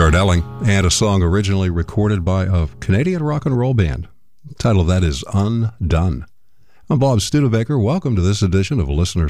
Dardelling, and a song originally recorded by a Canadian rock and roll band. The title of that is Undone. I'm Bob Studebaker. Welcome to this edition of Listener